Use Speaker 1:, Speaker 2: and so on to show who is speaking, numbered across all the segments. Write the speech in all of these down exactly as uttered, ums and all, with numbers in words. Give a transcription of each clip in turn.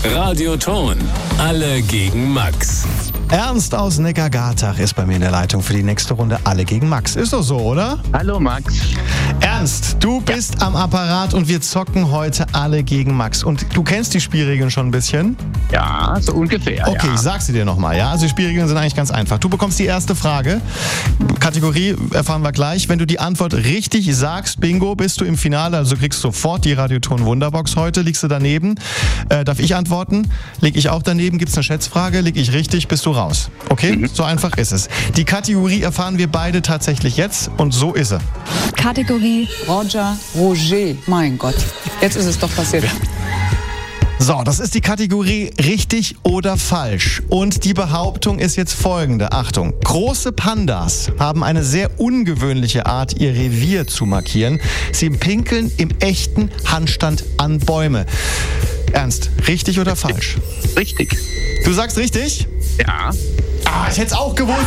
Speaker 1: Radioton. Alle gegen Max.
Speaker 2: Ernst aus Neckargartach ist bei mir in der Leitung für die nächste Runde Alle gegen Max. Ist doch so, oder?
Speaker 3: Hallo Max.
Speaker 2: Ernst, du bist ja am Apparat und wir zocken heute Alle gegen Max. Und du kennst die Spielregeln schon ein bisschen?
Speaker 3: Ja, so ungefähr.
Speaker 2: Okay,
Speaker 3: ja.
Speaker 2: ich sag sie dir nochmal, ja? Also die Spielregeln sind eigentlich ganz einfach. Du bekommst die erste Frage. Kategorie erfahren wir gleich. Wenn du die Antwort richtig sagst, bingo, bist du im Finale. Also kriegst du sofort die Radioton Wunderbox heute. Liegst du daneben? Äh, darf ich antworten? Leg ich auch daneben? Gibt's eine Schätzfrage? Leg ich richtig? Bist du raus. Okay? Mhm. So einfach ist es. Die Kategorie erfahren wir beide tatsächlich jetzt und so ist sie.
Speaker 4: Kategorie Roger, Roger. Mein Gott, jetzt ist es doch passiert.
Speaker 2: So, das ist die Kategorie richtig oder falsch. Und die Behauptung ist jetzt folgende. Achtung, große Pandas haben eine sehr ungewöhnliche Art, ihr Revier zu markieren. Sie pinkeln im echten Handstand an Bäume. Ernst, richtig oder falsch?
Speaker 3: Richtig.
Speaker 2: Du sagst richtig?
Speaker 3: Ja.
Speaker 2: Ah, ich hätte es auch gewusst.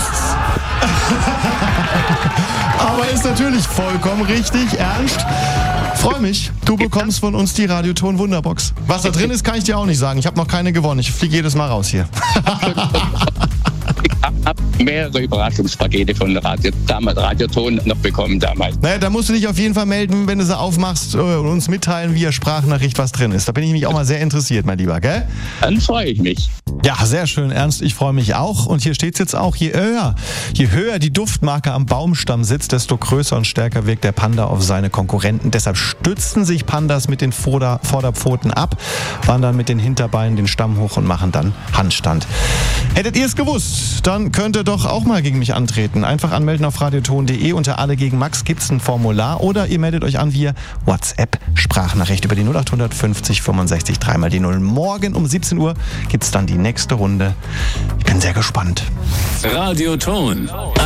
Speaker 2: Aber ist natürlich vollkommen richtig, Ernst. Freu mich, du bekommst von uns die Radioton Wunderbox. Was da drin ist, kann ich dir auch nicht sagen. Ich habe noch keine gewonnen. Ich fliege jedes Mal raus hier.
Speaker 3: Ich habe mehrere Überraschungspakete von Radio, damals, Radioton noch bekommen damals.
Speaker 2: Naja, da musst du dich auf jeden Fall melden, wenn du sie aufmachst und uns mitteilen via Sprachnachricht, was drin ist. Da bin ich mich auch mal sehr interessiert, mein Lieber, gell?
Speaker 3: Dann freue ich mich.
Speaker 2: Ja, sehr schön, Ernst. Ich freue mich auch. Und hier steht es jetzt auch, je höher, je höher die Duftmarke am Baumstamm sitzt, desto größer und stärker wirkt der Panda auf seine Konkurrenten. Deshalb stützen sich Pandas mit den Vorder- Vorderpfoten ab, wandern mit den Hinterbeinen den Stamm hoch und machen dann Handstand. Hättet ihr es gewusst, dann könnt ihr doch auch mal gegen mich antreten. Einfach anmelden auf radioton punkt de. Unter Alle gegen Max gibt es ein Formular oder ihr meldet euch an via WhatsApp Sprachnachricht über die null acht fünfzig fünfundsechzig dreimal die null. Morgen um siebzehn Uhr gibt es dann die nächste Runde. Ich bin sehr gespannt.
Speaker 1: Radioton.